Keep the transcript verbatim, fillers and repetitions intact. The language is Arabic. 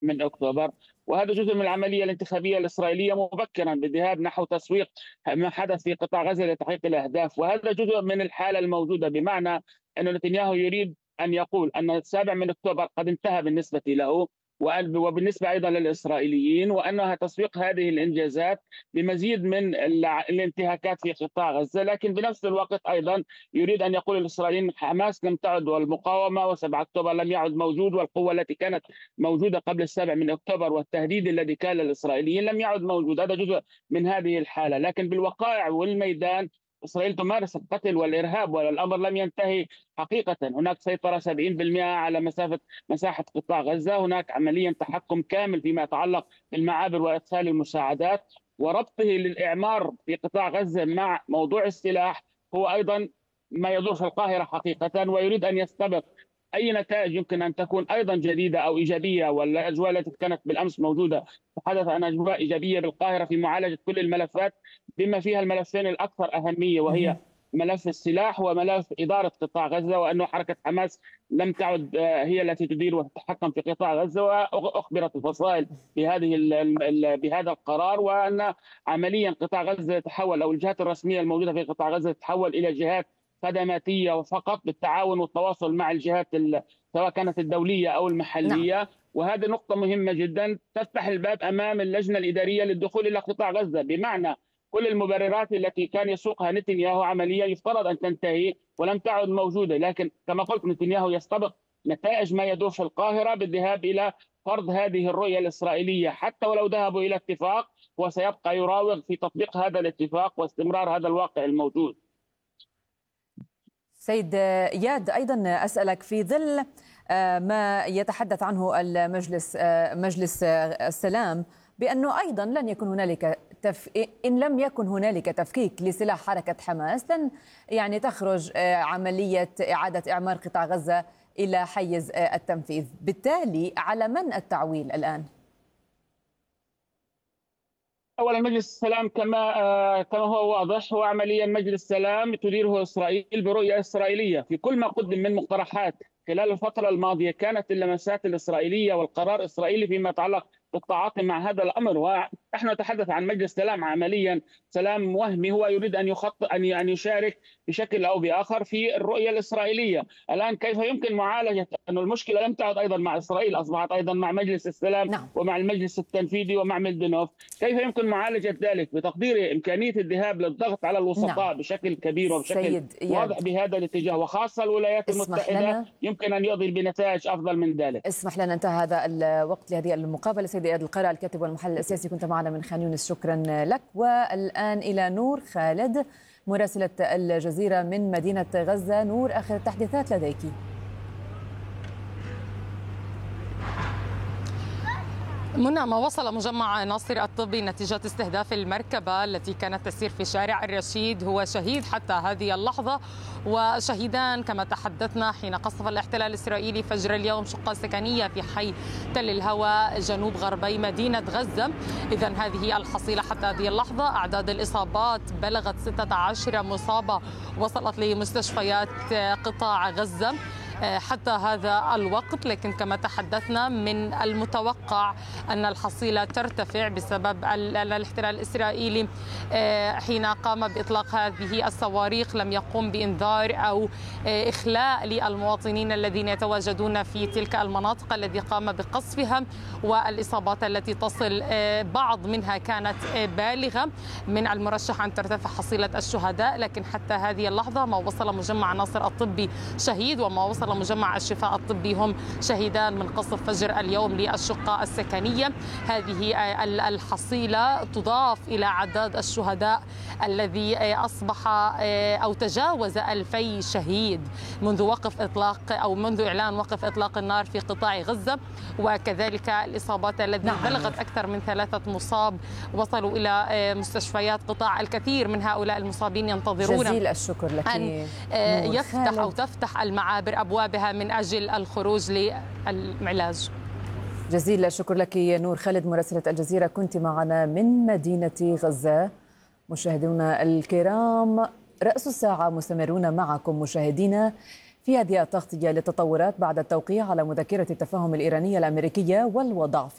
من أكتوبر، وهذا جزء من العملية الانتخابية الإسرائيلية مبكرا بالذهاب نحو تسويق ما حدث في قطاع غزة لتحقيق الأهداف. وهذا جزء من الحالة الموجودة، بمعنى أن نتنياهو يريد أن يقول أن السابع من أكتوبر قد انتهى بالنسبة له وبالنسبة أيضا للإسرائيليين، وأنها تسويق هذه الإنجازات بمزيد من الانتهاكات في قطاع غزة. لكن بنفس الوقت أيضا يريد أن يقول الإسرائيليين حماس لم تعد، والمقاومة وسبعة أكتوبر لم يعد موجود، والقوة التي كانت موجودة قبل السابع من أكتوبر والتهديد الذي كان للإسرائيليين لم يعد موجود. هذا جزء من هذه الحالة. لكن بالوقائع والميدان إسرائيل تمارس القتل والإرهاب، والأمر لم ينتهي حقيقة. هناك سيطرة سبعين بالمئة على مسافة مساحة قطاع غزة، هناك عمليا تحكم كامل فيما يتعلق بالمعابر وإدخال المساعدات، وربطه للإعمار في قطاع غزة مع موضوع السلاح هو أيضا ما يدور في القاهرة حقيقة، ويريد أن يستبق أي نتائج يمكن أن تكون أيضا جديدة أو إيجابية. والأجواء التي كانت بالأمس موجودة تحدث عن أجواء إيجابية بالقاهرة في معالجة كل الملفات، بما فيها الملفين الأكثر أهمية، وهي ملف السلاح وملف إدارة قطاع غزة، وأنه حركة حماس لم تعد هي التي تدير وتتحكم في قطاع غزة، وأخبرت الفصائل بهذه بهذا القرار، وأن عمليا قطاع غزة يتحول أو الجهات الرسمية الموجودة في قطاع غزة تتحول إلى جهات خدماتية فقط بالتعاون والتواصل مع الجهات سواء كانت الدولية أو المحلية. نعم. وهذه نقطة مهمة جدا تفتح الباب أمام اللجنة الإدارية للدخول إلى قطاع غزة، بمعنى كل المبررات التي كان يسوقها نتنياهو عمليا يفترض أن تنتهي ولم تعد موجودة. لكن كما قلت نتنياهو يستبق نتائج ما يدور في القاهرة بالذهاب إلى فرض هذه الرؤية الإسرائيلية. حتى ولو ذهبوا إلى اتفاق وسيبقى يراوغ في تطبيق هذا الاتفاق واستمرار هذا الواقع الموجود. سيد إياد، أيضا أسألك في ظل ما يتحدث عنه المجلس مجلس السلام بأنه أيضا لن يكون هنالك تف... إن لم يكن هنالك تفكيك لسلاح حركة حماس لن يعني تخرج عملية إعادة إعمار قطاع غزة إلى حيز التنفيذ. بالتالي على من التعويل الآن؟ اولا مجلس السلام كما كما هو واضح هو عمليا مجلس السلام تديره اسرائيل برؤيه اسرائيليه. في كل ما قدم من مقترحات خلال الفتره الماضيه كانت اللمسات الاسرائيليه والقرار الاسرائيلي فيما يتعلق بالتعاطي مع هذا الامر. ونحن نتحدث عن مجلس سلام عمليا سلام وهمي، هو يريد ان يخطط ان ان يشارك بشكل او باخر في الرؤيه الاسرائيليه. الان كيف يمكن معالجه أن المشكله لم تعد ايضا مع اسرائيل، اصبحت ايضا مع مجلس السلام نعم. ومع المجلس التنفيذي ومع ميلدنوف. كيف يمكن معالجه ذلك؟ بتقدير امكانيه الذهاب للضغط على الوسطاء نعم. بشكل كبير وبشكل واضح بهذا الاتجاه، وخاصه الولايات المتحده يمكن ان يؤدي بنتائج افضل من ذلك. اسمح لنا، انتهى هذا الوقت لهذه المقابله. سيد إياد القرع، الكاتب والمحلل السياسي، كنت معنا من خان يونس، شكرا لك. والان الى نور خالد مراسله الجزيره من مدينه غزه. نور، اخر التحديثات لديك. منى، ما وصل مجمع ناصر الطبي نتيجة استهداف المركبة التي كانت تسير في شارع الرشيد هو شهيد حتى هذه اللحظة، وشهيدان كما تحدثنا حين قصف الاحتلال الإسرائيلي فجر اليوم شقة سكنية في حي تل الهوى جنوب غربي مدينة غزة. إذن هذه الحصيلة حتى هذه اللحظة. أعداد الإصابات بلغت ستة عشر مصابة وصلت لمستشفيات قطاع غزة حتى هذا الوقت. لكن كما تحدثنا من المتوقع أن الحصيلة ترتفع بسبب الاحتلال الإسرائيلي حين قام بإطلاق هذه الصواريخ لم يقوم بإنذار أو إخلاء للمواطنين الذين يتواجدون في تلك المناطق الذي قام بقصفها، والإصابات التي تصل بعض منها كانت بالغة. من المرشح أن ترتفع حصيلة الشهداء، لكن حتى هذه اللحظة ما وصل مجمع ناصر الطبي شهيد وما وصل مجمع الشفاء الطبي هم شهيدان من قصف فجر اليوم للشقة السكنية. هذه الحصيلة تضاف إلى عداد الشهداء الذي أصبح أو تجاوز ألفي شهيد منذ وقف إطلاق أو منذ إعلان وقف إطلاق النار في قطاع غزة، وكذلك الإصابات التي نعم. بلغت أكثر من ثلاثة مصاب وصلوا إلى مستشفيات قطاع. الكثير من هؤلاء المصابين ينتظرون جزيل الشكر لك أن يفتح أو تفتح المعابر أبوابها من أجل الخروج للعلاج. جزيل الشكر لك نور خالد مراسلة الجزيرة، كنت معنا من مدينة غزة. مشاهدينا الكرام، رأس الساعة مستمرون معكم مشاهدينا في هذه التغطية للتطورات بعد التوقيع على مذكرة التفاهم الإيرانية الأمريكية والوضع في